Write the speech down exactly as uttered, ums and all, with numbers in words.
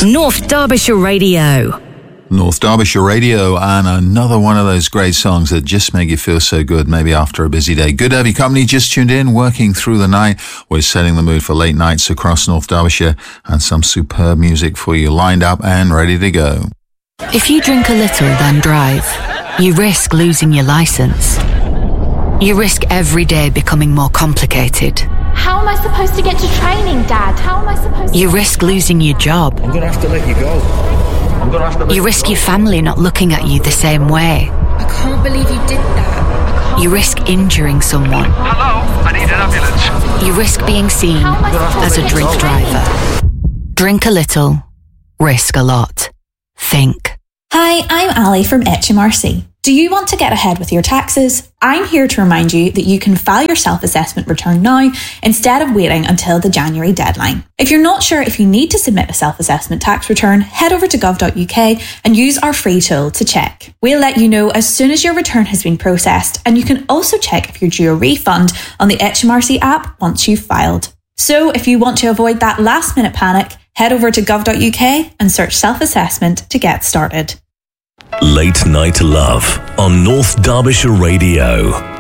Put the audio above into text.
North Derbyshire Radio. North Derbyshire Radio, and another one of those great songs that just make you feel so good, maybe after a busy day. Good to have your company. Just tuned in, working through the night. We're setting the mood for late nights across North Derbyshire, and some superb music for you lined up and ready to go. If you drink a little, then drive, you risk losing your licence. You risk every day becoming more complicated. How am I supposed to get to training, Dad? How am I supposed to... You risk losing your job. I'm going to have to let you go. I'm going to have to let You risk your family not looking at you the same way. I can't believe you did that. You risk injuring someone. Hello, I need an ambulance. You risk being seen as a drink driver. Drink a little, risk a lot. Think. Hi, I'm Ali from H M R C. Do you want to get ahead with your taxes? I'm here to remind you that you can file your self-assessment return now instead of waiting until the January deadline. If you're not sure if you need to submit a self-assessment tax return, head over to gov dot U K and use our free tool to check. We'll let you know as soon as your return has been processed, and you can also check if you're due a refund on the H M R C app once you've filed. So if you want to avoid that last minute panic, head over to gov dot U K and search self-assessment to get started. Late Night Love on North Derbyshire Radio.